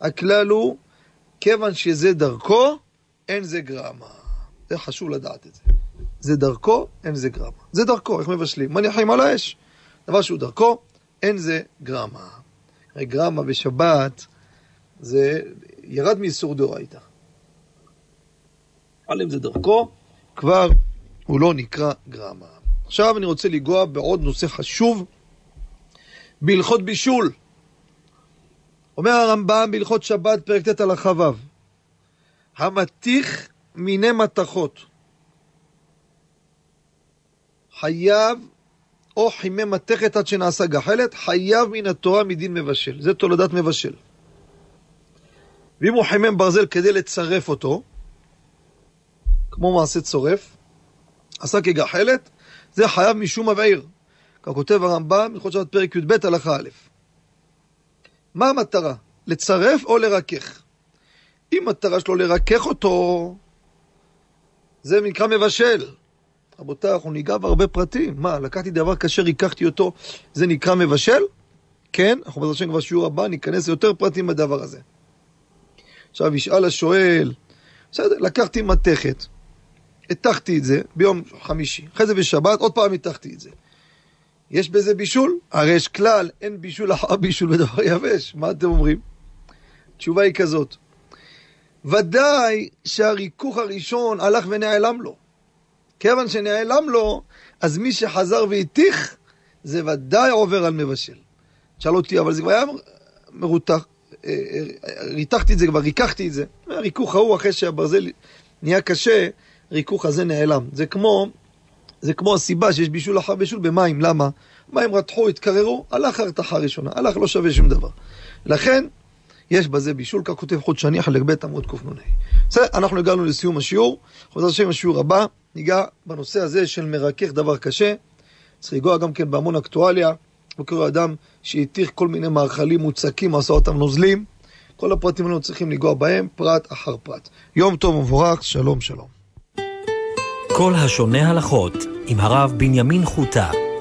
הכלל הוא, כיוון שזה דרכו, אין זה גרמה. זה חשוב לדעת את זה. זה דרכו, אין זה גרמה. זה דרכו, איך מבשלים? מניחים על האש. דבר שהוא דרכו, אין זה גרמה. גרמה בשבת, זה ירד מאיסור דאורייתא. אבל אם זה דרכו, כבר הוא לא נקרא גרמה. עכשיו אני רוצה לגוע בעוד נושא חשוב, בהלכות בישול. אומר הרמב"ם בהלכות שבת פרק ט' הלכה ו', המתיך מיני מתכות חייב, או חימי מתכת עד שנעשה גחלת, חייב מן התורה מדין מבשל. זה תולדת מבשל. ואם הוא חימם ברזל כדי לצרף אותו, כמו מעשה צורף, עשה כגחלת, זה חייב משום מבעיר. כך כותב הרמב"ם בהלכות שבת פרק י"ב הלכה א'. מה המטרה? לצרף או לרכך? אם המטרה שלו לרכך אותו, זה נקרא מבשל. רבותיי, אנחנו ניגע בהרבה פרטים. מה, לקחתי דבר כאשר ריקחתי אותו, זה נקרא מבשל? כן, אנחנו בעזרת השם כבר שיעור הבא, ניכנס ליותר פרטים בדבר הזה. עכשיו ישאל השואל, בסדר, לקחתי מתכת, התחתי את זה ביום חמישי, אחרי זה בשבת, עוד פעם התחתי את זה. יש בזה בישול? הרי יש כלל, אין בישול אחר בישול בדבר יבש. מה אתם אומרים? התשובה היא כזאת. ודאי שהריכוך הראשון הלך ונעלם לו. כיוון שנעלם לו, אז מי שחזר והתיך, זה ודאי עובר על מבשל. שאל אותי, אבל זה כבר היה מרותח. ריתחתי את זה, כבר ריקחתי את זה. הריכוך ההוא, אחרי שהברזל נהיה קשה, ריכוך הזה נעלם. זה כמו הסיבה שיש בישול אחר בישול במים. למה? מים רתחו, התקררו, הלך הרתחה ראשונה, הלך לא שווה שום דבר. לכן, יש בזה בישול, כך כותב חודשני, חלק ב' עמוד קנ"ה. בסדר, אנחנו הגענו לסיום השיעור. בעזרת השם השיעור הבא, ניגע בנושא הזה של מרכך דבר קשה. צריך לגוע גם כן בהמון אקטואליה. וקורא אדם שהתיך כל מיני מאכלים מוצקים, עשה אותם נוזלים. כל הפרטים האלה צריכים לגוע בהם, פרט אחר פרט. יום טוב ומבורך, שלום שלום. כל השונה הלכות עם הרב בנימין חוטה.